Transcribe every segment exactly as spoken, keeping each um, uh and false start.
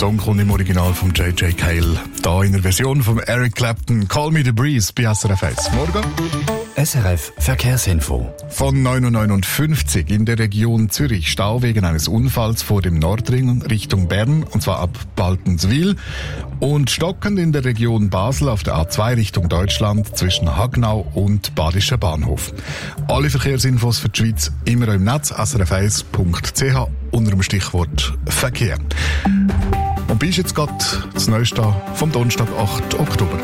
Song kommt im Original von J J Cale. Da in der Version von Eric Clapton. Call Me The Breeze bei S R F eins. Morgen. S R F Verkehrsinfo. Von neun Uhr neunundfünfzig in der Region Zürich Stau wegen eines Unfalls vor dem Nordring Richtung Bern, und zwar ab Baltenswil. Und stockend in der Region Basel auf der A zwei Richtung Deutschland zwischen Hagnau und Badischer Bahnhof. Alle Verkehrsinfos für die Schweiz immer im Netz s r f eins punkt c h unter dem Stichwort Verkehr. Und bis jetzt gerade das Neueste vom Donnerstag, achten Oktober.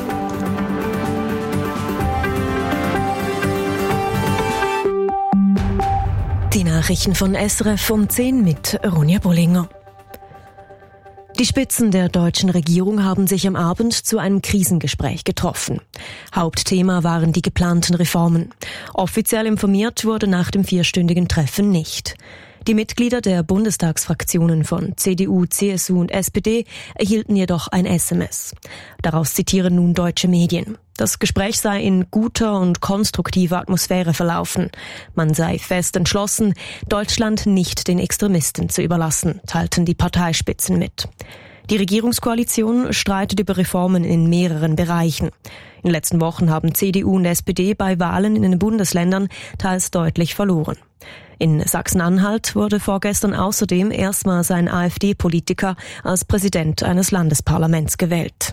Die Nachrichten von S R F um zehn mit Ronja Bollinger. Die Spitzen der deutschen Regierung haben sich am Abend zu einem Krisengespräch getroffen. Hauptthema waren die geplanten Reformen. Offiziell informiert wurde nach dem vierstündigen Treffen nicht. Die Mitglieder der Bundestagsfraktionen von C D U, C S U und S P D erhielten jedoch ein S M S. Daraus zitieren nun deutsche Medien. Das Gespräch sei in guter und konstruktiver Atmosphäre verlaufen. Man sei fest entschlossen, Deutschland nicht den Extremisten zu überlassen, teilten die Parteispitzen mit. Die Regierungskoalition streitet über Reformen in mehreren Bereichen. In den letzten Wochen haben C D U und S P D bei Wahlen in den Bundesländern teils deutlich verloren. In Sachsen-Anhalt wurde vorgestern außerdem erstmals ein AfD-Politiker als Präsident eines Landesparlaments gewählt.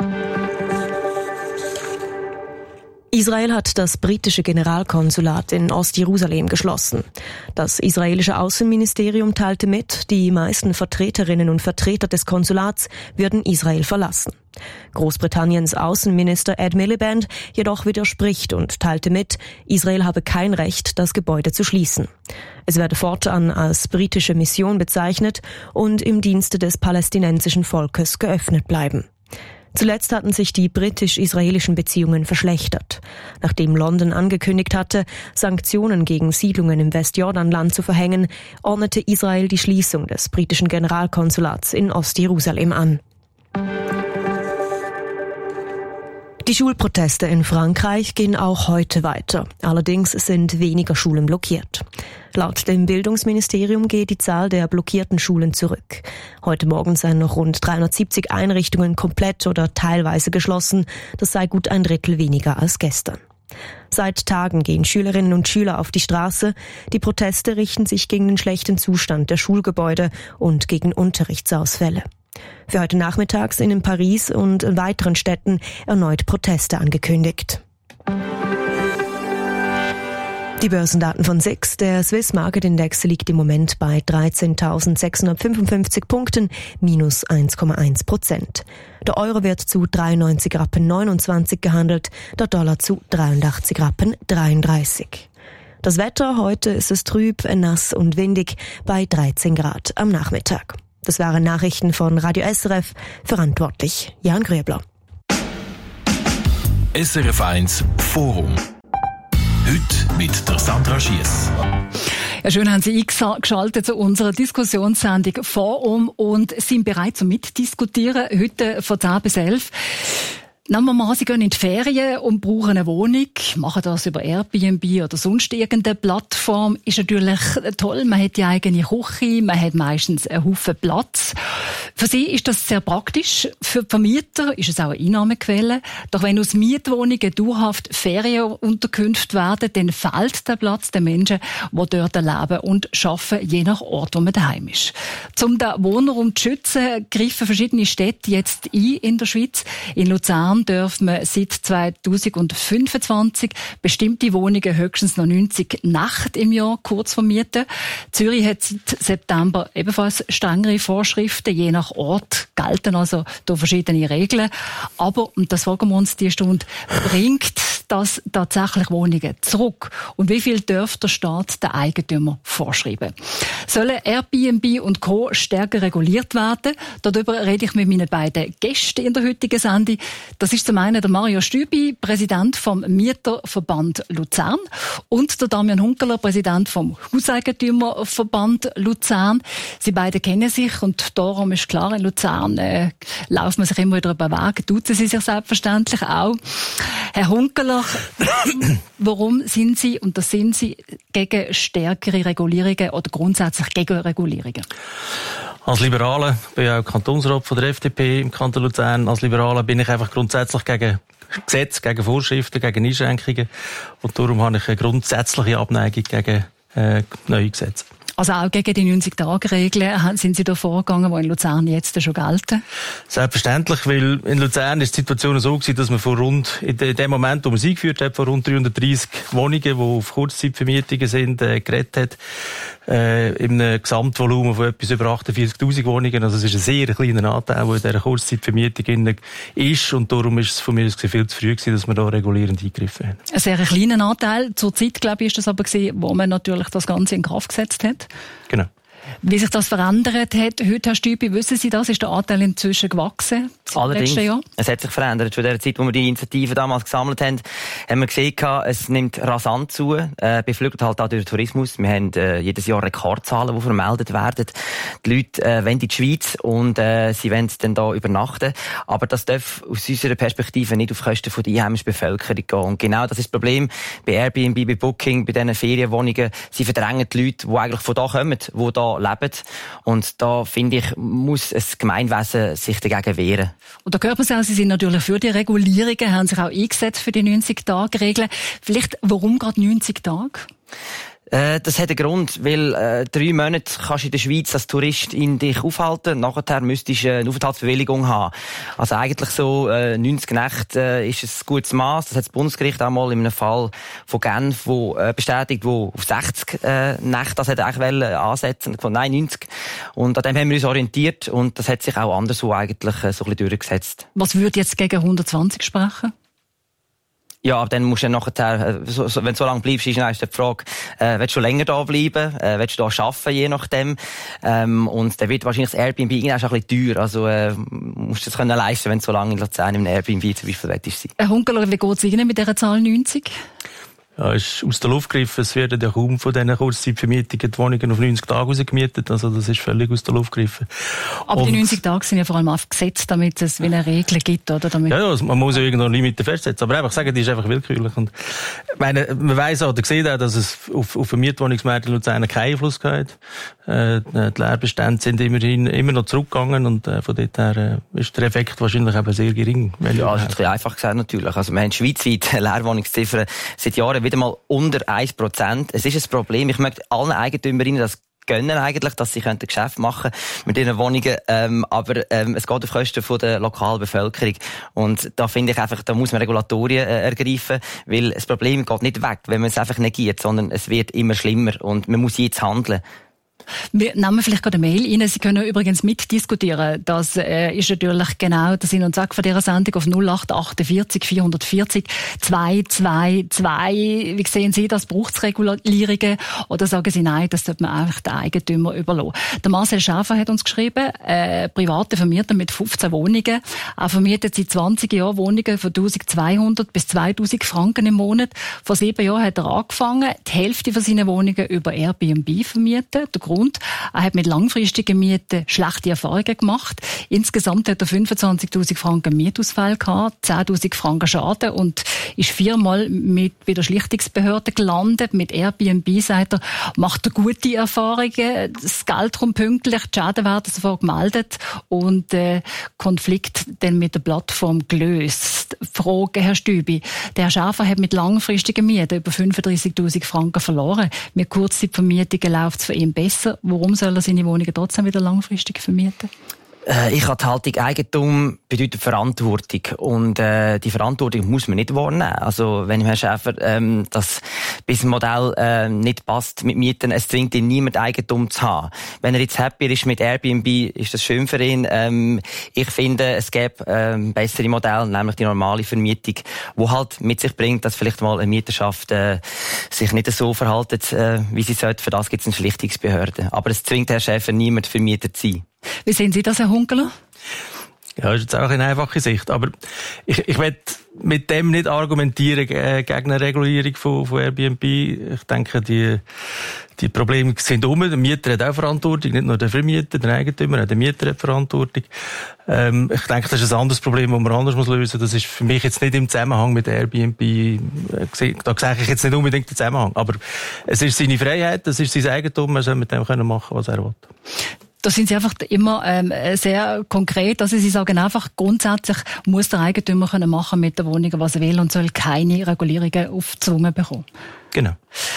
Israel hat das britische Generalkonsulat in Ostjerusalem geschlossen. Das israelische Außenministerium teilte mit, die meisten Vertreterinnen und Vertreter des Konsulats würden Israel verlassen. Großbritanniens Außenminister Ed Miliband jedoch widerspricht und teilte mit, Israel habe kein Recht, das Gebäude zu schließen. Es werde fortan als britische Mission bezeichnet und im Dienste des palästinensischen Volkes geöffnet bleiben. Zuletzt hatten sich die britisch-israelischen Beziehungen verschlechtert. Nachdem London angekündigt hatte, Sanktionen gegen Siedlungen im Westjordanland zu verhängen, ordnete Israel die Schließung des britischen Generalkonsulats in Ostjerusalem an. Die Schulproteste in Frankreich gehen auch heute weiter. Allerdings sind weniger Schulen blockiert. Laut dem Bildungsministerium geht die Zahl der blockierten Schulen zurück. Heute Morgen seien noch rund dreihundertsiebzig Einrichtungen komplett oder teilweise geschlossen. Das sei gut ein Drittel weniger als gestern. Seit Tagen gehen Schülerinnen und Schüler auf die Straße. Die Proteste richten sich gegen den schlechten Zustand der Schulgebäude und gegen Unterrichtsausfälle. Für heute Nachmittag sind in Paris und in weiteren Städten erneut Proteste angekündigt. Die Börsendaten von S I X. Der Swiss Market Index liegt im Moment bei dreizehntausendsechshundertfünfundfünfzig Punkten, minus eins Komma eins Prozent. Der Euro wird zu dreiundneunzig Rappen neunundzwanzig gehandelt, der Dollar zu dreiundachtzig Rappen dreiunddreißig. Das Wetter, heute ist es trüb, nass und windig bei dreizehn Grad am Nachmittag. Das waren Nachrichten von Radio S R F, verantwortlich Jan Gröbler. S R F eins Forum. Heute mit der Sandra Schiess. Ja, schön haben Sie eingeschaltet zu unserer Diskussionssendung Forum und sind bereit zum Mitdiskutieren. Heute von zehn bis elf. Nehmen wir mal, Sie gehen in die Ferien und brauchen eine Wohnung, machen das über Airbnb oder sonst irgendeine Plattform. Ist natürlich toll, man hat die eigene Küche, man hat meistens einen Haufen Platz. Für Sie ist das sehr praktisch. Für die Vermieter ist es auch eine Einnahmequelle. Doch wenn aus Mietwohnungen dauerhaft Ferienunterkünfte werden, dann fehlt der Platz den Menschen, die dort leben und arbeiten, je nach Ort, wo man daheim ist. Um den Wohnraum zu schützen, greifen verschiedene Städte jetzt ein in der Schweiz. In Luzern dürfen wir seit zweitausendfünfundzwanzig bestimmte Wohnungen höchstens noch neunzig Nächte im Jahr kurz vermieten. Zürich hat seit September ebenfalls strengere Vorschriften. Je nach Ort gelten also da verschiedene Regeln. Aber, und das fragen wir uns diese Stunde, bringt das tatsächlich Wohnungen zurück? Und wie viel darf der Staat den Eigentümer vorschreiben? Sollen Airbnb und Co. stärker reguliert werden? Darüber rede ich mit meinen beiden Gästen in der heutigen Sendung. Das ist zum einen der Mario Stübi, Präsident vom Mieterverband Luzern, und der Damian Hunkeler, Präsident vom Hauseigentümerverband Luzern. Sie beide kennen sich und darum ist klar, in Luzern äh, laufen man sich immer wieder über den Weg, duzen Sie sich selbstverständlich auch. Herr Hunkeler, warum sind Sie, und das sind Sie, gegen stärkere Regulierungen oder grundsätzlich gegen Regulierungen? Als Liberaler, ich bin ja auch Kantonsrat von der F D P im Kanton Luzern, als Liberaler bin ich einfach grundsätzlich gegen Gesetze, gegen Vorschriften, gegen Einschränkungen und darum habe ich eine grundsätzliche Abneigung gegen äh, neue Gesetze. Also auch gegen die neunzig-Tage-Regeln sind Sie da vorgegangen, die in Luzern jetzt schon gelten? Selbstverständlich, weil in Luzern ist die Situation so gewesen, dass man vor rund, in dem Moment, wo man sie eingeführt hat, vor rund dreihundertdreissig Wohnungen, die auf Kurzzeitvermietungen sind, äh, geredet hat, äh, in einem Gesamtvolumen von etwas über achtundvierzigtausend Wohnungen. Also es ist ein sehr kleiner Anteil, der in dieser Kurzzeitvermietung ist und darum ist es von mir viel zu früh gewesen, dass wir da regulierend eingegriffen haben. Ein sehr kleiner Anteil. Zur Zeit, glaube ich, ist das aber gewesen, wo man natürlich das Ganze in Kraft gesetzt hat. Genau. Wie sich das verändert hat, heute, Herr Stübi, wissen Sie das? Ist der Anteil inzwischen gewachsen? Allerdings. Es hat sich verändert. Zu der Zeit, wo wir die Initiative damals gesammelt haben, haben wir gesehen, es nimmt rasant zu, äh, beflügelt halt auch durch den Tourismus. Wir haben äh, jedes Jahr Rekordzahlen, die vermeldet werden. Die Leute äh, wollen in die Schweiz und äh, sie wollen dann da übernachten. Aber das darf aus unserer Perspektive nicht auf Kosten von der einheimischen Bevölkerung gehen. Und genau das ist das Problem bei Airbnb, bei Booking, bei diesen Ferienwohnungen. Sie verdrängen die Leute, die eigentlich von da kommen, die da leben. Und da, finde ich, muss das Gemeinwesen sich dagegen wehren. Und da hört man auch, Sie sind natürlich für die Regulierungen, haben sich auch eingesetzt für die neunzig-Tage-Regeln. Vielleicht, warum gerade neunzig Tage? Äh, das hat einen Grund, weil äh, drei Monate kannst du in der Schweiz als Tourist in dich aufhalten. Nachher müsstest du eine Aufenthaltsbewilligung haben. Also eigentlich so äh, neunzig Nächte äh, ist ein gutes Maß. Das hat das Bundesgericht auch mal in einem Fall von Genf wo, äh, bestätigt, wo auf sechzig äh, Nächte das hat eigentlich wollen, ansetzen. Von nein, neunzig. Und an dem haben wir uns orientiert und das hat sich auch anderswo eigentlich äh, so ein bisschen durchgesetzt. Was würde jetzt gegen hundertzwanzig sprechen? Ja, aber dann musst du dann nachher, so, so, wenn du so lange bleibst, ist dann die Frage, äh, willst du länger da bleiben? Äh, willst du da arbeiten, je nachdem? Ähm, und dann wird wahrscheinlich das Airbnb irgendwann schon ein bisschen teuer. Also, äh, musst du das können leisten, wenn du so lange in Luzern im Airbnb zum Beispiel willst sein. Herr Hunkeler, wie geht es Ihnen mit dieser Zahl neunzig? Ja, ist aus der Luft gegriffen. Es werden ja kaum von diesen Kurzzeitvermietungen die Wohnungen auf neunzig Tage rausgemietet. Also das ist völlig aus der Luft gegriffen. Aber und die neunzig Tage sind ja vor allem aufgesetzt, damit es wie eine Regel gibt, oder? Damit ja, ja, man muss ja irgendwo Limite festsetzen. Aber einfach sagen, die ist einfach willkürlich. Und ich meine, man weiss auch, oder sieht auch, dass es auf, auf den Mietwohnungsmarkt in Luzern keinen Einfluss gehabt hat. Äh, die Leerbestände sind immerhin immer noch zurückgegangen und äh, von dort her äh, ist der Effekt wahrscheinlich eben sehr gering. Ja, das ist ein bisschen einfach gesagt natürlich. Also wir haben schweizweit Leerwohnungsziffern seit Jahren wieder mal unter ein Prozent. Es ist ein Problem. Ich möchte allen Eigentümerinnen das gönnen eigentlich, dass sie ein Geschäft machen mit ihren Wohnungen, ähm, aber ähm, es geht auf Kosten von der lokalen Bevölkerung. Und da finde ich einfach, da muss man Regulatorien äh, ergreifen, weil das Problem geht nicht weg, wenn man es einfach negiert, sondern es wird immer schlimmer und man muss jetzt handeln. Wir nehmen vielleicht gerade eine Mail rein. Sie können übrigens mitdiskutieren. Das äh, ist natürlich genau der Sinn und Zweck von dieser Sendung auf null acht achtundvierzig vierhundertvierzig zweihundertzweiundzwanzig. Wie sehen Sie das? Braucht es Regulierungen? Oder sagen Sie nein, das sollte man einfach den Eigentümer überlassen? Der Marcel Schäfer hat uns geschrieben, äh, private Vermieter mit fünfzehn Wohnungen. Er vermietet seit zwanzig Jahren Wohnungen von eintausendzweihundert bis zweitausend Franken im Monat. Vor sieben Jahren hat er angefangen, die Hälfte von seinen Wohnungen über Airbnb vermieten. Der Grund, er hat mit langfristigen Mieten schlechte Erfahrungen gemacht. Insgesamt hat er fünfundzwanzigtausend Franken Mietausfall gehabt, zehntausend Franken Schaden und ist viermal mit bei der Schlichtungsbehörde gelandet. Mit Airbnb, sagt er, macht er gute Erfahrungen. Das Geld kommt pünktlich, die Schäden werden sofort gemeldet und äh, Konflikt dann mit der Plattform gelöst. Frage, Herr Stübi, der Herr Schäfer hat mit langfristigen Mieten über fünfunddreissigtausend Franken verloren. Mit Kurzzeitvermietungen läuft es für ihn besser. Warum soll er seine Wohnungen trotzdem wieder langfristig vermieten? Ich habe die Haltung, Eigentum bedeutet Verantwortung. Und äh, die Verantwortung muss man nicht wahrnehmen. Also wenn Herr Schäfer ähm, das bis ein Modell äh, nicht passt mit Mieten, es zwingt ihn niemand Eigentum zu haben. Wenn er jetzt happy ist mit Airbnb, ist das schön für ihn. Ähm, ich finde, es gäbe ähm, bessere Modelle, nämlich die normale Vermietung, wo halt mit sich bringt, dass vielleicht mal eine Mieterschaft äh, sich nicht so verhaltet, äh, wie sie sollte. Für das gibt es eine Schlichtungsbehörde. Aber es zwingt Herr Schäfer niemand Vermieter zu sein. Wie sehen Sie das, Herr Hunkeler? Ja, das ist jetzt auch eine einfache Sicht. Aber ich, ich will mit dem nicht argumentieren äh, gegen eine Regulierung von, von Airbnb. Ich denke, die, die Probleme sind um. Der Mieter hat auch Verantwortung, nicht nur der Vermieter, der Eigentümer, auch der Mieter hat Verantwortung. Ähm, ich denke, das ist ein anderes Problem, das man anders muss lösen muss. Das ist für mich jetzt nicht im Zusammenhang mit Airbnb. Äh, da sage ich jetzt nicht unbedingt den Zusammenhang. Aber es ist seine Freiheit, es ist sein Eigentum, er soll mit dem können machen, was er will. Da sind Sie einfach immer ähm, sehr konkret. Also Sie sagen einfach, grundsätzlich muss der Eigentümer können machen mit der Wohnung, was er will und soll keine Regulierungen aufgezwungen bekommen. Genau.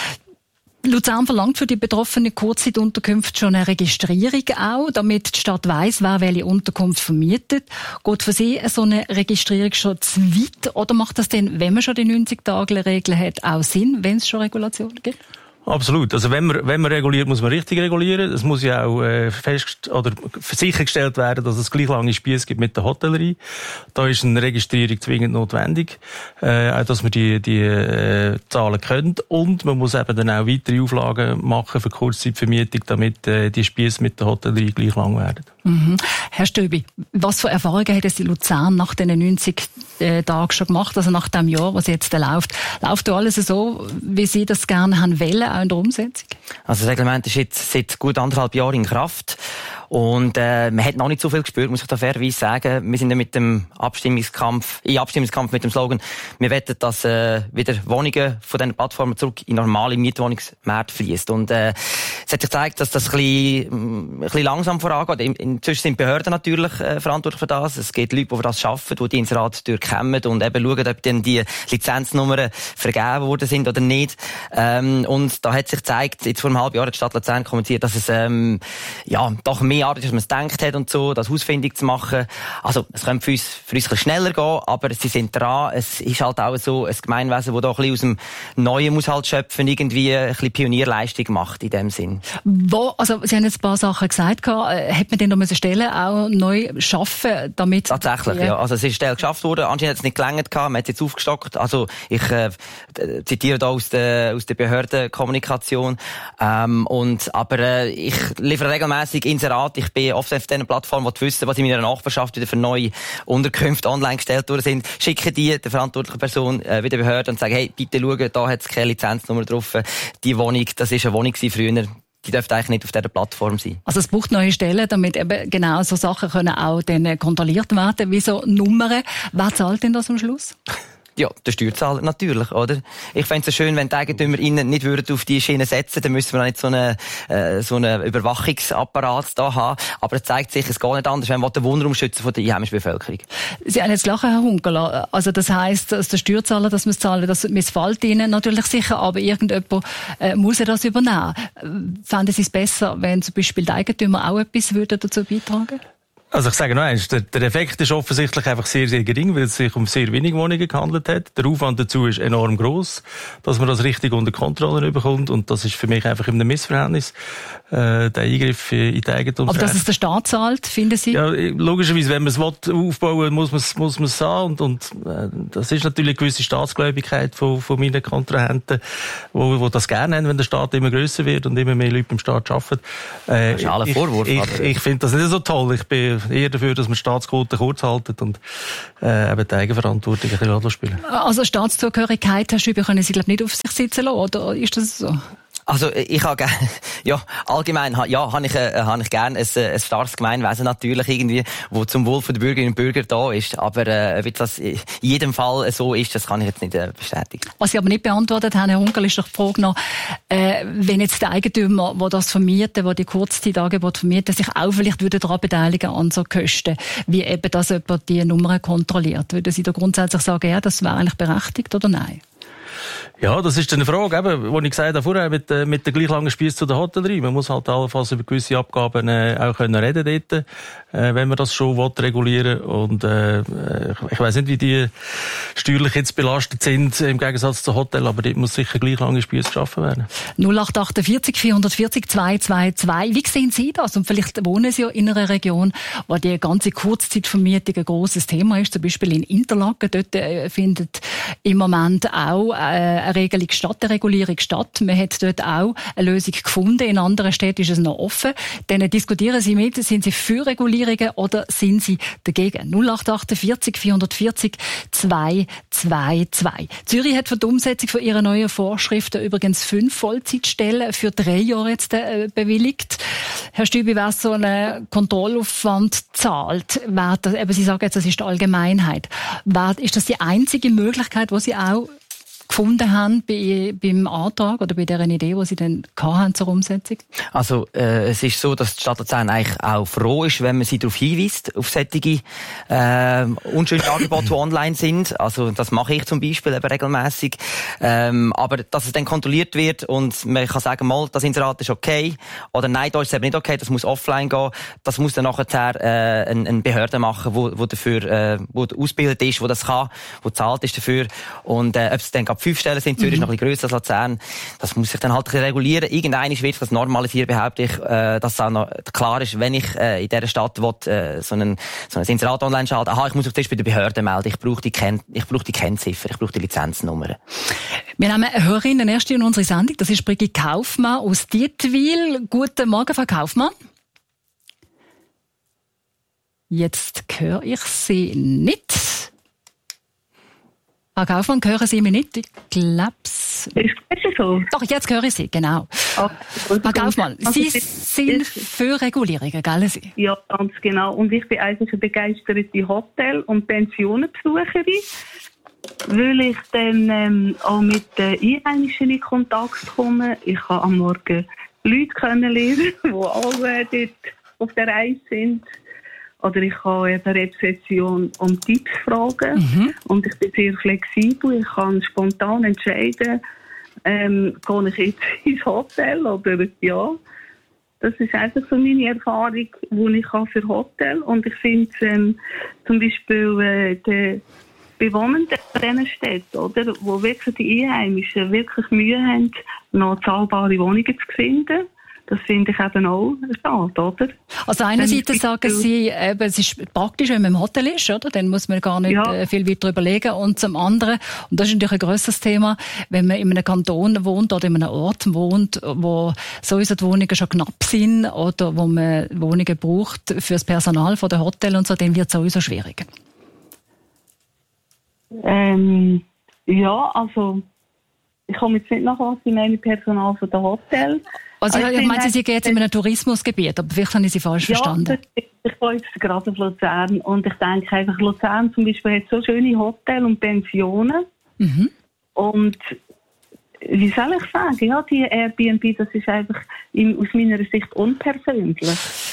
Luzern verlangt für die betroffenen Kurzzeitunterkünfte schon eine Registrierung auch, damit die Stadt weiss, wer welche Unterkunft vermietet. Geht für Sie so eine Registrierung schon zu weit? Oder macht das denn, wenn man schon die neunzig-Tage-Regel hat, auch Sinn, wenn es schon Regulationen gibt? Absolut. Also wenn man, wenn man reguliert, muss man richtig regulieren. Es muss ja auch äh, fest oder sichergestellt werden, dass es gleich lange Spiesse gibt mit der Hotellerie. Da ist eine Registrierung zwingend notwendig, äh, auch dass man die, die äh, Zahlen kennt. Und man muss eben dann auch weitere Auflagen machen für Kurzzeitvermietung, damit äh, die Spiesse mit der Hotellerie gleich lang werden. Mhm. Herr Stöbi, was für Erfahrungen hat es in Luzern nach den neunzig äh, Tagen schon gemacht, also nach dem Jahr, was jetzt da läuft? Läuft da alles so, wie Sie das gerne haben wollen, auch in der Umsetzung? Also das Reglement ist jetzt seit gut anderthalb Jahren in Kraft. Und äh, man hat noch nicht so viel gespürt, muss ich da fairerweise sagen. Wir sind ja mit dem Abstimmungskampf, in Abstimmungskampf mit dem Slogan, wir wollen, dass äh, wieder Wohnungen von diesen Plattformen zurück in normale Mietwohnungsmärkte fließt. Und äh, es hat sich gezeigt, dass das ein bisschen, ein bisschen langsam vorangeht. Inzwischen sind Behörden natürlich äh, verantwortlich für das. Es gibt Leute, die für das arbeiten, die die Inserate durchkämmen und eben schauen, ob dann die Lizenznummern vergeben worden sind oder nicht. Ähm, und da hat sich gezeigt, jetzt vor einem halben Jahr hat die Stadt Luzern kommentiert, dass es ähm, ja doch mehr Arbeit, als man es gedacht hat und so, das ausfindig zu machen. Also, es könnte für uns, für uns ein bisschen schneller gehen, aber sie sind dran. Es ist halt auch so ein Gemeinwesen, das da ein bisschen aus dem neuen Haushalt schöpfen, irgendwie ein bisschen Pionierleistung macht in dem Sinn. Wo, also, Sie haben jetzt ein paar Sachen gesagt, hat man denn noch eine Stelle auch neu schaffen, damit... Tatsächlich, ja. Also, es ist eine Stelle geschafft worden. Anscheinend hat es nicht gelangt gehabt, man hat es jetzt aufgestockt. Also, ich äh, zitiere da aus der, aus der Behördenkommunikation. Ähm, und, aber äh, ich liefere regelmäßig Inserate. Ich bin oft auf diesen Plattformen, die wissen, was in meiner Nachbarschaft wieder für neue Unterkünfte online gestellt worden sind. Schicke die der verantwortlichen Person äh, wieder Behörde und sage, hey, bitte schauen, da hat es keine Lizenznummer drauf. Die Wohnung, das war eine Wohnung früher. Die dürfte eigentlich nicht auf dieser Plattform sein. Also es braucht neue Stellen, damit eben genau so Sachen können auch dann kontrolliert werden, wie so Nummern. Wer zahlt denn das am Schluss? Ja, der Steuerzahler natürlich, oder? Ich fände es schön, wenn die EigentümerInnen nicht würden auf die Schiene setzen, dann müssen wir auch nicht so einen, äh, so einen Überwachungsapparat da haben. Aber es zeigt sich, es geht nicht anders, wenn wir den Wohnraum schützen von der einheimischen Bevölkerung. Sie haben jetzt lachen, Herr Hunkeler. Also das heisst, dass der Steuerzahler das muss zahlen, das missfällt Ihnen natürlich sicher, aber irgendjemand äh, muss ja das übernehmen. Fänden Sie es besser, wenn zum Beispiel die Eigentümer auch etwas würden dazu beitragen würden? Also ich sage noch eins, der, der Effekt ist offensichtlich einfach sehr, sehr gering, weil es sich um sehr wenige Wohnungen gehandelt hat. Der Aufwand dazu ist enorm gross, dass man das richtig unter Kontrolle bekommt, und das ist für mich einfach in einem Missverhältnis, äh, der Eingriff in die Eigentumsrechte. Aber dass es der Staat zahlt, finden Sie? Ja, logischerweise, wenn man es aufbauen will, muss man es, muss man es haben, und, und äh, das ist natürlich eine gewisse Staatsgläubigkeit von, von meinen Kontrahenten, wo, wo das gerne haben, wenn der Staat immer grösser wird und immer mehr Leute beim Staat arbeiten. Äh, das ist alle Vorwurf. Ich, ich, ich finde das nicht so toll. Ich bin eher dafür, dass man Staatsquoten kurz halten und äh, eben die Eigenverantwortung ein bisschen spielen. Also Staatszugehörigkeit, Herr Schübi, können Sie glaube nicht auf sich sitzen lassen, oder ist das so? Also ich habe gerne, ja, allgemein, ja, habe ich, äh, habe ich gerne ein, ein starkes Gemeinwesen natürlich irgendwie, wo zum Wohl der Bürgerinnen und Bürger da ist. Aber äh, wie das in jedem Fall so ist, das kann ich jetzt nicht äh, bestätigen. Was Sie aber nicht beantwortet haben, Herr Hunkel, ist doch die Frage noch, äh, wenn jetzt die Eigentümer, die das vermieten, die die Kurzzeitangebote vermieten, sich auch vielleicht würden daran beteiligen an so Kosten, wie eben, dass jemand die Nummern kontrolliert. Würden Sie da grundsätzlich sagen, ja, das wäre eigentlich berechtigt oder nein? Ja, das ist eine Frage, eben, wo ich gesagt habe vorher, mit, äh, mit der gleich langen Spiesse zu der Hotellerie. Man muss halt allenfalls über gewisse Abgaben äh, auch können reden dort, äh, wenn man das schon will, regulieren. Und äh, ich weiss nicht, wie die steuerlich jetzt belastet sind im Gegensatz zu Hotel, aber dort muss sicher gleich lange Spiesse geschaffen werden. null acht achtundvierzig vierhundertvierzig zweihundertzweiundzwanzig. Wie sehen Sie das? Und vielleicht wohnen Sie ja in einer Region, wo die ganze Kurzzeitvermietung ein grosses Thema ist. Zum Beispiel in Interlaken. Dort äh, findet im Moment auch äh, eine Regelung statt, eine Regulierung statt. Man hat dort auch eine Lösung gefunden. In anderen Städten ist es noch offen. Dann diskutieren Sie mit, sind Sie für Regulierungen oder sind Sie dagegen? null acht achtundvierzig vierhundertvierzig zweihundertzweiundzwanzig. Zürich hat für die Umsetzung von ihrer neuen Vorschriften übrigens fünf Vollzeitstellen für drei Jahre jetzt äh, bewilligt. Herr Stübi, wer so einen Kontrollaufwand zahlt, wer das, eben Sie sagen jetzt, das ist die Allgemeinheit. Wer, ist das die einzige Möglichkeit, wo Sie auch gefunden haben bei, beim Antrag oder bei dieser Idee, die Sie dann hatten zur Umsetzung? Also äh, es ist so, dass die Stadt Luzern eigentlich auch froh ist, wenn man sie darauf hinweist, auf solche äh, unschöne Angebote, die online sind. Also das mache ich zum Beispiel eben regelmässig. Ähm, aber dass es dann kontrolliert wird und man kann sagen, mal, das Inserat ist okay oder nein, da ist es eben nicht okay, das muss offline gehen. Das muss dann nachher äh, eine, eine Behörde machen, wo, wo dafür äh, wo ausgebildet ist, wo das kann, wo zahlt ist dafür. Und äh, ob es dann gerade fünf Stellen sind, Zürich mhm. ist noch ein bisschen grösser als Luzern, das muss sich dann halt ein bisschen regulieren. Irgendwann wird das normalisieren, behaupte ich, äh, dass es auch noch klar ist, wenn ich äh, in dieser Stadt will, äh, so einen so ein Inserat online schalte, aha, ich muss auf das bei der Behörde melden, ich brauche die, Ken- ich brauche die Kennziffer, ich brauche die Lizenznummer. Wir haben eine Hörerin erst in unserer Sendung, das ist Brigitte Kaufmann aus Dietwil. Guten Morgen, Frau Kaufmann. Jetzt höre ich Sie nicht. Frau Kaufmann, hören Sie mich nicht? Ich glaube es. Ist es so? Doch, jetzt höre ich Sie, genau. Okay, Frau Kaufmann, Sie sind für Regulierungen, gell? Sie? Ja, ganz genau. Und ich bin einfach eine begeisterte Hotel- und Pensionenbesucherin, weil ich dann ähm, auch mit den Einheimischen in Kontakt komme. Ich kann am Morgen Leute kennenlernen, die auch äh, dort auf der Reise sind. Oder ich kann eben Rezeption um Tipps fragen. Mhm. Und ich bin sehr flexibel. Ich kann spontan entscheiden, ähm, gehe ich jetzt ins Hotel oder ja. Das ist einfach so meine Erfahrung, die ich habe für Hotel. Und ich finde ähm, zum Beispiel äh, die Bewohnenden dieser Städte, oder, wo wirklich die Einheimischen wirklich Mühe haben, noch zahlbare Wohnungen zu finden. Das finde ich eben auch schade, oder? Also einerseits sagen Sie, eben, es ist praktisch, wenn man im Hotel ist, oder? Dann muss man gar nicht ja. viel weiter überlegen. Und zum anderen, und das ist natürlich ein grösseres Thema, wenn man in einem Kanton wohnt oder in einem Ort wohnt, wo sowieso die Wohnungen schon knapp sind oder wo man Wohnungen braucht für das Personal von der Hotel und so, dann wird es sowieso schwieriger. Ähm, ja, also ich komme jetzt nicht nach, was ich meine, Personal von der Hotel. Also, also ich, ich meine, Sie sind jetzt in einem Tourismusgebiet, aber vielleicht habe ich Sie falsch ja, verstanden. Ja, ich bin jetzt gerade auf Luzern und ich denke einfach, Luzern zum Beispiel hat so schöne Hotels und Pensionen. Mhm. Und wie soll ich sagen, ja, die Airbnb, das ist einfach in, aus meiner Sicht unpersönlich.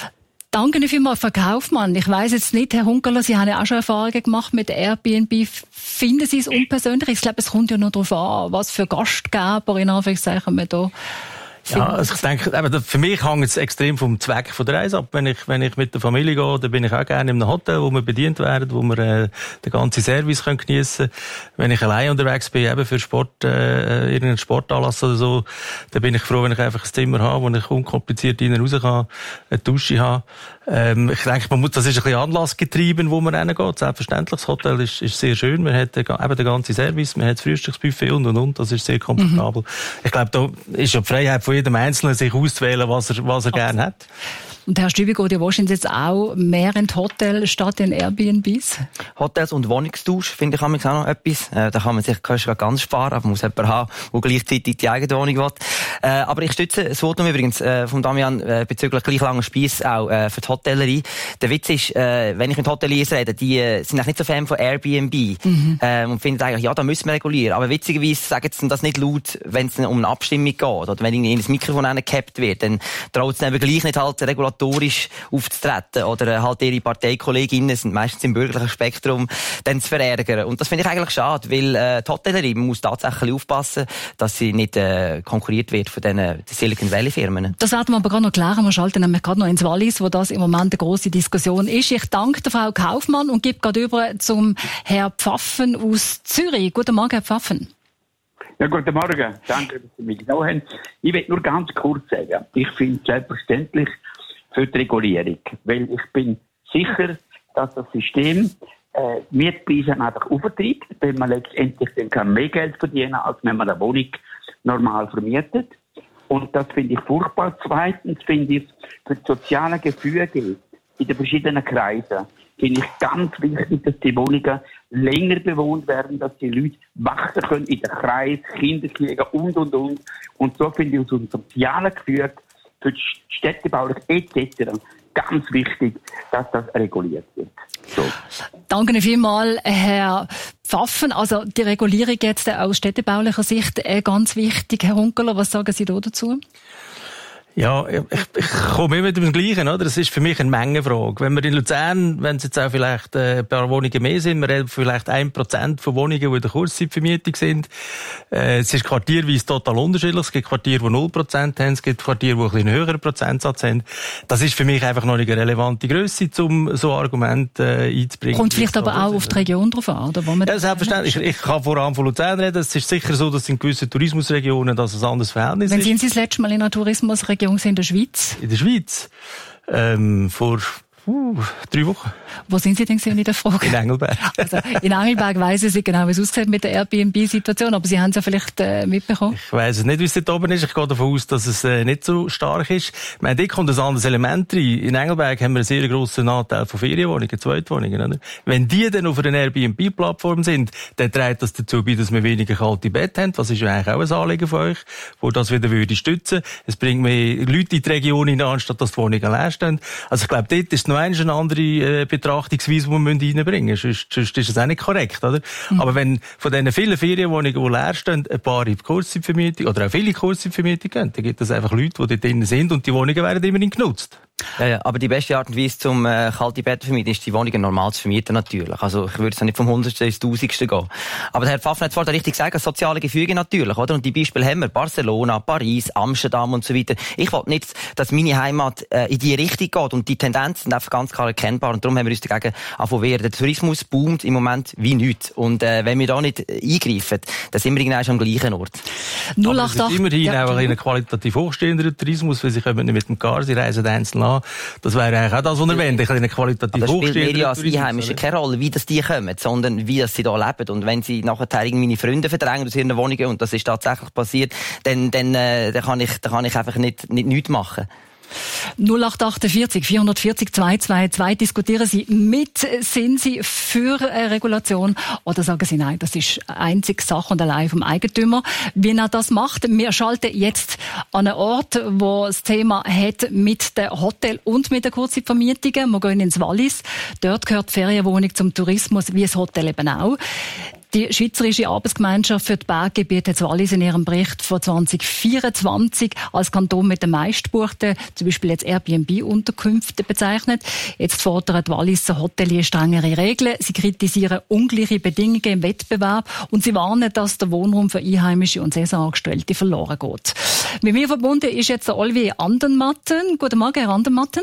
Danke vielmals, Frau Kaufmann. Ich weiss jetzt nicht, Herr Hunkeler, Sie haben ja auch schon Erfahrungen gemacht mit Airbnb. Finden Sie es unpersönlich? Ich glaube, es kommt ja nur darauf an, was für Gastgeber in Anführungszeichen wir da Ja, also ich denke, eben, für mich hängt es extrem vom Zweck von der Reise ab. Wenn ich, wenn ich mit der Familie gehe, dann bin ich auch gerne in einem Hotel, wo wir bedient werden, wo wir äh, den ganzen Service können geniessen. Wenn ich allein unterwegs bin, eben für Sport, äh, irgendeinen Sportanlass oder so, dann bin ich froh, wenn ich einfach ein Zimmer habe, wo ich unkompliziert rein raus kann, eine Dusche habe. Ähm, ich denke, man muss, das ist ein bisschen anlassgetrieben, wo man hingeht. Selbstverständlich, das Hotel ist, ist sehr schön. Man hat eben den ganzen Service, man hat das Frühstücksbuffet und und und. Das ist sehr komfortabel. Mhm. Ich glaube, da ist ja die Freiheit von jedem Einzelnen, sich auszuwählen, was er, was er gerne hat. Und Herr Stübigo, die wahrscheinlich jetzt auch mehr in Hotels statt in Airbnbs? Hotels und Wohnungstausch finde ich auch noch etwas. Äh, da kann man sich kannst du ganz sparen, aber man muss jemanden haben, der gleichzeitig die eigene Wohnung will. Äh, aber ich stütze das Votum übrigens äh, von Damian äh, bezüglich gleich langer Speiss auch äh, für die Hotellerie. Der Witz ist, äh, wenn ich mit Hoteliers rede, die äh, sind eigentlich nicht so Fan von Airbnb mhm. äh, und finden eigentlich, ja, da müssen wir regulieren. Aber witzigerweise sagen sie das nicht laut, wenn es um eine Abstimmung geht oder wenn irgendwie das Mikrofon gehabt wird, dann traut es eben gleich nicht halt regulatorisch aufzutreten oder halt ihre Parteikolleginnen sind meistens im bürgerlichen Spektrum dann zu verärgern. Und das finde ich eigentlich schade, weil äh, die Hotellerie muss tatsächlich aufpassen, dass sie nicht äh, konkurriert wird von den Silicon Valley Firmen. Das werden wir aber gerade noch klären. Wir schalten nämlich gerade noch ins Wallis, wo das im Moment eine grosse Diskussion ist. Ich danke der Frau Kaufmann und gebe gerade über zum Herrn Pfaffen aus Zürich. Guten Morgen, Herr Pfaffen. Ja, guten Morgen. Danke, dass Sie mich genommen haben. Ich will nur ganz kurz sagen, ich finde es selbstverständlich für die Regulierung, weil ich bin sicher, dass das System äh, Mietpreise einfach auftreibt, weil man letztendlich dann kann mehr Geld verdienen, als wenn man eine Wohnung normal vermietet. Und das finde ich furchtbar. Zweitens finde ich für das soziale Gefüge in den verschiedenen Kreisen finde ich ganz wichtig, dass die Wohnungen länger bewohnt werden, dass die Leute wachsen können in den Kreis, Kinder kriegen und, und, und. Und so finde ich aus unserem sozialen Gefüge für die Städtebaulich et cetera ganz wichtig, dass das reguliert wird. So. Danke vielmals, Herr Pfaffen, also die Regulierung jetzt aus städtebaulicher Sicht äh, ganz wichtig. Herr Hunkeler, was sagen Sie da dazu? Ja, ich, ich komme immer mit dem Gleichen, oder? Das ist für mich eine Mengenfrage. Wenn wir in Luzern, wenn es jetzt auch vielleicht ein paar Wohnungen mehr sind, wir reden vielleicht ein Prozent von Wohnungen, die in der Kurzzeitvermietung sind. Äh, es ist quartierweise total unterschiedlich. Es gibt Quartiere, die null Prozent haben, es gibt Quartiere, die ein bisschen höheren Prozentsatz haben. Das ist für mich einfach noch nicht eine relevante Grösse, um so Argumente äh, einzubringen. Kommt vielleicht aber auch auf die Region drauf an, oder? Wo man ja, selbstverständlich. Ich, ich kann vor allem von Luzern reden. Es ist sicher so, dass in gewissen Tourismusregionen das ein anderes Verhältnis Wenn ist. sind Sie das letzte Mal in einer Tourismusregion in der Schweiz? In der Schweiz? Ähm, vor uh, drei Wochen. Wo sind Sie denn in der Frage? In Engelberg. Also, in Engelberg weiss ich genau, wie es aussieht mit der Airbnb-Situation, aber Sie haben es ja vielleicht äh, mitbekommen. Ich weiss es nicht, wie es dort oben ist. Ich gehe davon aus, dass es äh, nicht so stark ist. Ich meine, dort kommt ein anderes Element rein. In Engelberg haben wir einen sehr grossen Anteil von Ferienwohnungen, Zweitwohnungen. Oder? Wenn die dann auf einer Airbnb-Plattform sind, dann trägt das dazu bei, dass wir weniger kalte Betten haben. Was ist ja eigentlich auch ein Anliegen von euch, wo das wieder würde stützen. Es bringt mehr Leute in die Region hinein, anstatt dass die Wohnungen leer stehen. Also ich glaube, dort ist noch eine andere äh, Betrachtungsweise, die wir reinbringen müssen. Sonst, sonst ist es auch nicht korrekt, oder? Mhm. Aber wenn von diesen vielen Ferienwohnungen, die leer stehen, ein paar in die Kurzzeitvermietung oder auch viele Kurzzeitvermietung gehen, dann gibt es einfach Leute, die dort drinnen sind und die Wohnungen werden immerhin genutzt. Ja, ja, aber die beste Art und Weise zum äh, kalte Bett vermieten ist, die Wohnungen normal zu vermieten natürlich. Also ich würde es nicht vom Hundertsten ins Tausendste gehen. Aber der Herr Pfaffen hat vorhin richtig gesagt, soziale Gefüge natürlich, oder? Und die Beispiele haben wir. Barcelona, Paris, Amsterdam und so weiter. Ich will nicht, dass meine Heimat äh, in die Richtung geht und die Tendenzen sind einfach ganz klar erkennbar und darum haben wir uns dagegen angefangen. Der Tourismus boomt im Moment wie nichts. Und äh, wenn wir da nicht eingreifen, dann sind wir irgendwann schon am gleichen Ort. null acht acht Aber es ist immerhin ja, auch ein qualitativ hochstehender Tourismus, weil sie kommen nicht mit dem Car, sie reisen einzeln an. Das wäre eigentlich auch das, was er erwähnt, ein qualitativ hochstehender Tourismus. Das spielt mir ja als Einheimische keine Rolle, wie das die kommen, sondern wie das sie da leben. Und wenn sie nachher meine Freunde verdrängen aus ihren Wohnungen, und das ist tatsächlich passiert, dann, dann, äh, dann, kann, ich, dann kann ich einfach nicht, nicht nichts machen. null acht achtundvierzig vierhundertvierzig zweihundertzweiundzwanzig diskutieren Sie mit, sind Sie für eine Regulation oder sagen Sie nein, das ist einzig Sache und allein vom Eigentümer. Wie er das macht, wir schalten jetzt an einen Ort, wo das Thema hat mit den Hotel und mit den Kurzzeitvermietungen. Wir gehen ins Wallis, dort gehört die Ferienwohnung zum Tourismus, wie das Hotel eben auch. Die Schweizerische Arbeitsgemeinschaft für die Berggebiete hat Wallis in ihrem Bericht von zwanzig vierundzwanzig als Kanton mit den meistgebuchten, zum Beispiel jetzt Airbnb-Unterkünfte bezeichnet. Jetzt fordern die Walliser Hoteliers strengere Regeln. Sie kritisieren ungleiche Bedingungen im Wettbewerb und sie warnen, dass der Wohnraum für Einheimische und Saisonangestellte verloren geht. Mit mir verbunden ist jetzt der Olivier Andermatten. Guten Morgen, Herr Andermatten.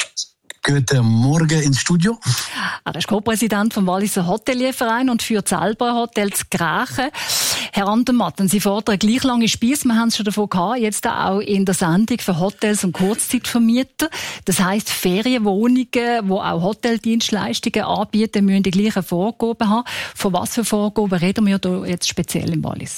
Guten Morgen ins Studio. Er ist Co-Präsident vom Walliser Hotelierverein und führt selber Hotels Grachen. Herr Andermatten, Sie fordern gleich lange Spiesse. Wir haben es schon davon gehabt, jetzt auch in der Sendung für Hotels und Kurzzeitvermieter. Das heisst, Ferienwohnungen, die auch Hoteldienstleistungen anbieten, müssen die gleichen Vorgaben haben. Von was für Vorgaben reden wir da jetzt speziell im Wallis?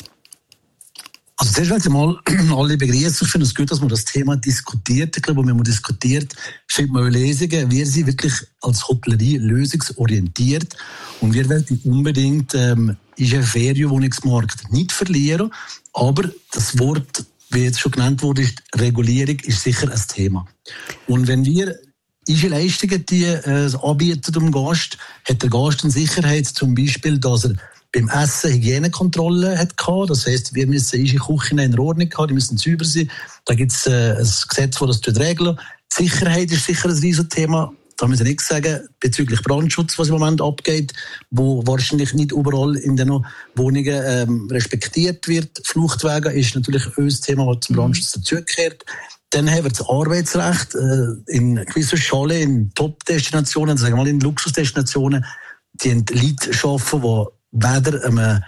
Also zuerst einmal alle begrüßen. Ich finde es gut, dass man das Thema diskutiert. Ich glaube, wenn man diskutiert, findet man Lösungen. Wir sind wirklich als Hotellerie lösungsorientiert und wir wollen unbedingt ähm, unseren Ferienwohnungsmarkt nicht verlieren. Aber das Wort, wie jetzt schon genannt wurde, ist Regulierung, ist sicher ein Thema. Und wenn wir unsere Leistungen die, äh, anbieten dem Gast, hat der Gast eine Sicherheit, zum Beispiel, dass er beim Essen Hygienekontrolle hat gehabt. Das heisst, wir müssen unsere Küche in Ordnung haben, die müssen sauber sein. Da gibt es äh, ein Gesetz, das das regelt. Sicherheit ist sicher ein Riesenthema. Da müssen wir nichts sagen bezüglich Brandschutz, was im Moment abgeht, wo wahrscheinlich nicht überall in den Wohnungen ähm, respektiert wird. Fluchtwege ist natürlich ein Thema, das zum Brandschutz dazugehört. Dann haben wir das Arbeitsrecht äh, in gewissen Schalen, in Top-Destinationen, sagen wir mal in Luxusdestinationen, die haben Leute arbeiten, die weder einem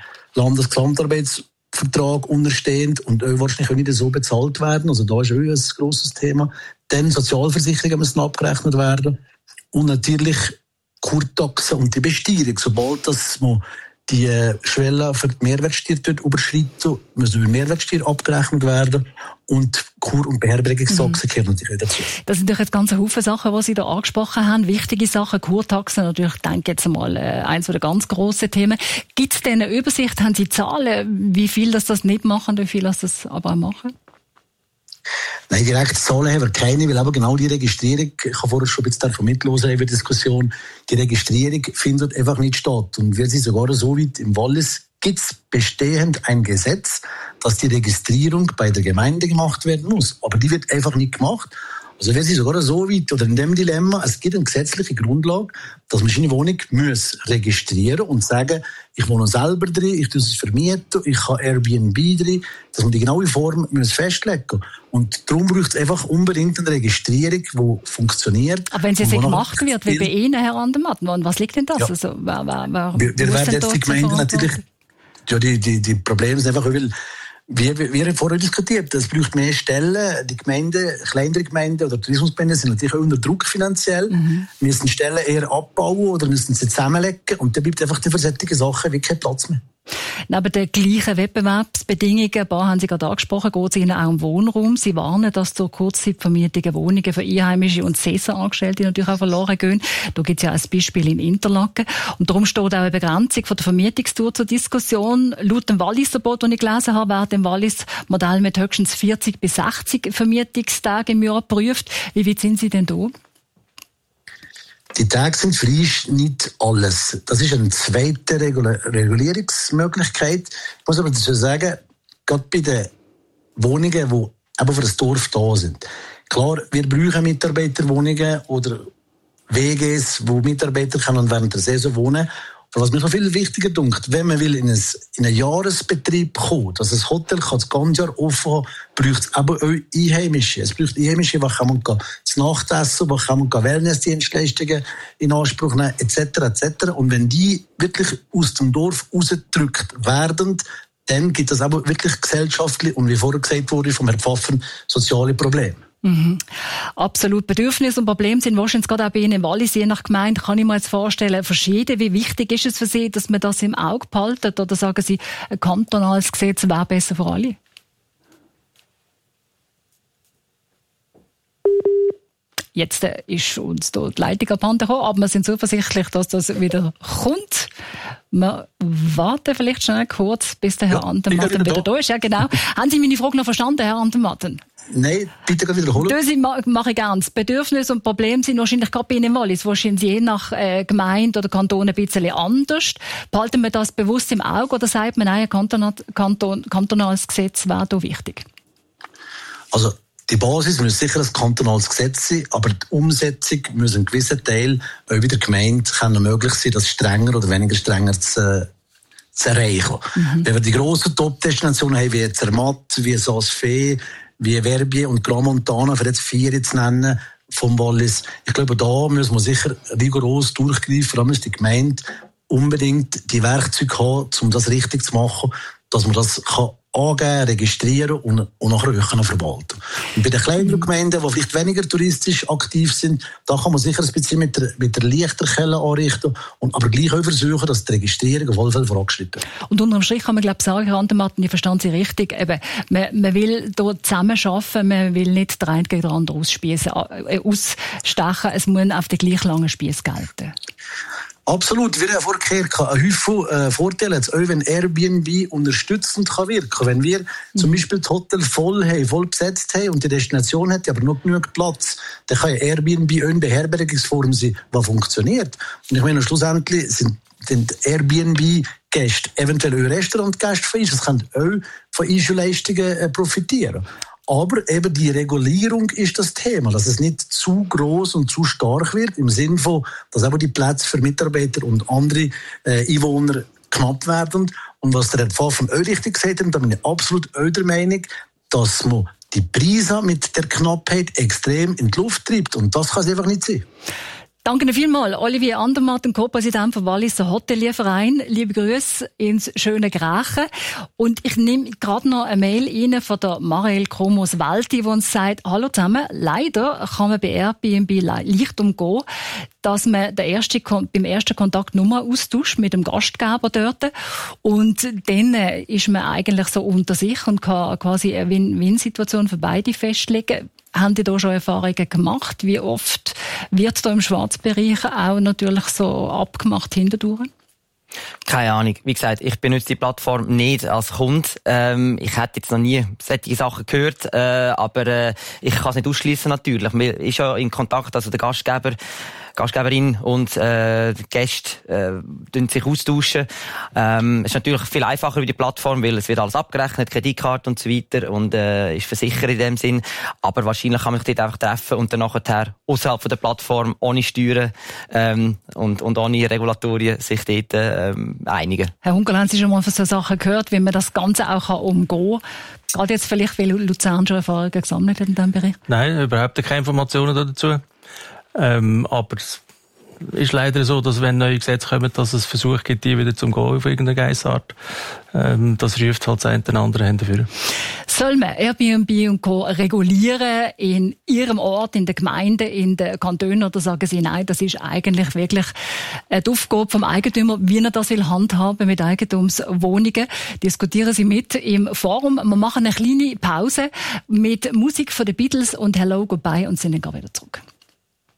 Landesgesamtarbeitsvertrag unterstehend und auch wahrscheinlich auch nicht so bezahlt werden. Also da ist auch ein grosses Thema. Dann Sozialversicherungen müssen abgerechnet werden. Und natürlich Kurtaxen und die Besteuerung. Sobald dass man die Schwelle für die Mehrwertsteuer dort überschreitet, müssen über Mehrwertsteuer abgerechnet werden. Und Kur- und Beherbergungstaxen gehören natürlich dazu. Das sind natürlich jetzt ganz Haufen Sachen, die Sie da angesprochen haben. Wichtige Sachen, Kurtaxen natürlich, ich denke jetzt mal, äh, eins der ganz grossen Themen. Gibt es denn eine Übersicht, haben Sie Zahlen, wie viel das das nicht machen, wie viel das das aber auch machen? Nein, direkte Zahlen haben wir keine, weil aber genau die Registrierung, ich habe vorher schon ein bisschen davon mitlosen in der Diskussion, die Registrierung findet einfach nicht statt. Und wir sind sogar so weit, im Wallis gibt es bestehend ein Gesetz, dass die Registrierung bei der Gemeinde gemacht werden muss. Aber die wird einfach nicht gemacht. Also wir sind sogar so weit, oder in dem Dilemma, es gibt eine gesetzliche Grundlage, dass man seine Wohnung muss registrieren und sagen, ich wohne selber drin, ich tue es vermieten, ich habe Airbnb drin, dass man die genaue Form muss festlegen. Und darum braucht es einfach unbedingt eine Registrierung, die funktioniert. Aber wenn sie nicht gemacht wird, wie bei Ihnen, Herr Andermatt, was liegt denn das? Ja. Also, wer, wer, wer wir wir werden jetzt die Gemeinden natürlich, ja, die, die, die Probleme sind einfach, weil Wir, wir haben vorher diskutiert, es braucht mehr Stellen. Die Gemeinden, kleinere Gemeinden oder Tourismusgemeinden sind natürlich auch unter Druck finanziell. Mhm. Müssen Stellen eher abbauen oder müssen sie zusammenlegen. Und dann bleibt einfach für solche Sachen wirklich kein Platz mehr. Neben den gleichen Wettbewerbsbedingungen, ein paar haben Sie gerade angesprochen, geht es Ihnen auch um Wohnraum. Sie warnen, dass durch Kurzzeitvermietungen Wohnungen für Einheimische und Saisonangestellte natürlich auch verloren gehen. Da gibt es ja ein Beispiel in Interlaken. Und darum steht auch eine Begrenzung von der Vermietungstour zur Diskussion. Laut dem Walliser-Bot, das ich gelesen habe, wird im Wallis Modell mit höchstens vierzig bis sechzig Vermietungstage im Jahr geprüft. Wie weit sind Sie denn da? Die Tage sind frisch nicht alles. Das ist eine zweite Regula- Regulierungsmöglichkeit. Ich muss aber dazu sagen, gerade bei den Wohnungen, die eben für das Dorf da sind. Klar, wir brauchen Mitarbeiterwohnungen oder W Gs, wo Mitarbeiter können während der Saison wohnen. Aber was mich noch viel wichtiger dunkt, wenn man will in, ein, in einen Jahresbetrieb kommen, dass ein Hotel kann das ganze Jahr offen haben, braucht es aber auch Einheimische. Es braucht Einheimische, wo kann man zu Nacht essen, wo kann man Wellnessdienstleistungen in Anspruch nehmen, et cetera et cetera. Und wenn die wirklich aus dem Dorf rausgedrückt werden, dann gibt es aber wirklich gesellschaftliche und wie vorher gesagt wurde vom Herrn Pfaffer, soziale Probleme. Mhm. Absolut. Bedürfnisse und Probleme sind wahrscheinlich gerade auch bei Ihnen im Wallis, je nach Gemeinde, kann ich mir jetzt vorstellen, verschieden. Wie wichtig ist es für Sie, dass man das im Auge behalten? Oder sagen Sie, ein kantonales Gesetz wäre besser für alle? Jetzt äh, ist uns da die Leitung abhanden gekommen, aber wir sind zuversichtlich, dass das wieder kommt. Wir warten vielleicht schnell kurz, bis der Herr ja, Andermatten wieder, wieder da ist. Ja, genau. Haben Sie meine Frage noch verstanden, Herr Andermatten? Nein, bitte wiederholen. Das mache ich gerne. Bedürfnisse und Probleme sind wahrscheinlich gerade bei Ihnen im Wallis, wahrscheinlich je nach äh, Gemeinde oder Kanton ein bisschen anders. Behalten wir das bewusst im Auge oder sagt man, nein, ein Kanton, Kanton, kantonales Gesetz wäre da wichtig? Also, die Basis muss sicher ein kantonales Gesetz sein, aber die Umsetzung muss ein gewisser Teil auch bei der Gemeinde können möglich sein, das strenger oder weniger strenger zu, zu erreichen. Mhm. Wenn wir die grossen Top-Destinationen haben, wie Zermatt, wie Saas-Fee, wie Verbier und Grand Montana, für jetzt vier zu nennen, vom Wallis. Ich glaube, da muss man sicher rigoros durchgreifen, vor allem muss die Gemeinde unbedingt die Werkzeuge haben, um das richtig zu machen, dass man das kann angeben, registrieren und, und nachher auch verwalten. Und bei den kleineren Gemeinden, die vielleicht weniger touristisch aktiv sind, da kann man sicher ein bisschen mit der, mit der Lichterkelle anrichten, und aber gleich auch versuchen, dass die Registrierung auf alle Fälle vorangeschritten wird. Und unterm Strich kann man, glaube ich, sagen, Herr Andermatten, ich verstand Sie richtig, eben, man, man will hier zusammenarbeiten, man will nicht der eine gegen den anderen ausspiessen, äh, ausstechen, es muss auf den gleich langen Spiess gelten. Absolut. Wir haben vorher gehört, ein Haufen äh, Vorteile, jetzt auch wenn Airbnb unterstützend kann wirken. Wenn wir mhm. zum Beispiel das Hotel voll haben, voll besetzt haben und die Destination hat aber noch genug Platz, dann kann ja Airbnb auch eine Beherbergungsform sein, die funktioniert. Und ich meine, schlussendlich sind, sind Airbnb-Gäste eventuell auch Restaurantgäste von uns. Das können auch von Einzelleistungen äh, profitieren. Aber eben die Regulierung ist das Thema, dass es nicht zu groß und zu stark wird, im Sinne von, dass eben die Plätze für Mitarbeiter und andere äh, Einwohner knapp werden. Und was der Herr Pfaffer auch richtig gesagt hat, da bin ich absolut auch der Meinung, dass man die Preise mit der Knappheit extrem in die Luft treibt. Und das kann es einfach nicht sein. Danke Ihnen vielmals, Olivier Andermatt, Co-Präsident vom Walliser Hotelierverein. Liebe Grüße ins schöne Grachen. Und ich nehme gerade noch eine Mail rein von der Marielle Kromos-Welti, die uns sagt, hallo zusammen, leider kann man bei Airbnb leicht umgehen, dass man den ersten, beim ersten Kontakt Nummer austauscht mit dem Gastgeber dort. Und dann ist man eigentlich so unter sich und kann quasi eine Win-Win-Situation für beide festlegen. Haben die da schon Erfahrungen gemacht? Wie oft wird da im Schwarzbereich auch natürlich so abgemacht hintendurch? Keine Ahnung. Wie gesagt, ich benutze die Plattform nicht als Kunde. Ähm, ich hätte jetzt noch nie solche Sachen gehört, äh, aber äh, ich kann es nicht ausschließen natürlich. Man ist ja in Kontakt, also der Gastgeber, Gastgeberin und äh, die Gäste äh, sich austauschen. Ähm, es ist natürlich viel einfacher über die Plattform, weil es wird alles abgerechnet, Kreditkarte und so weiter und äh, ist versichert in dem Sinn. Aber wahrscheinlich kann man sich dort einfach treffen und dann nachher außerhalb von der Plattform ohne Steuern ähm, und, und ohne Regulatorien sich dort ähm, einigen. Herr Hunkel, haben Sie schon mal von solchen Sachen gehört, wie man das Ganze auch umgehen kann? Gerade jetzt vielleicht, weil Luzern schon Erfahrungen gesammelt hat in diesem Bereich? Nein, überhaupt keine Informationen dazu. Ähm, aber es ist leider so, dass wenn neue Gesetze kommen, dass es Versuche gibt, die wieder zum Gehen auf irgendeine Geissart. Ähm, das ruft halt das eine oder andere Hände dafür. Soll man Airbnb und Co. regulieren in Ihrem Ort, in der Gemeinde, in den Kantonen, oder sagen Sie, nein, das ist eigentlich wirklich die Aufgabe vom Eigentümer, wie er das will handhaben mit Eigentumswohnungen? Diskutieren Sie mit im Forum. Wir machen eine kleine Pause mit Musik von den Beatles und Hello, Goodbye und sind dann wieder zurück.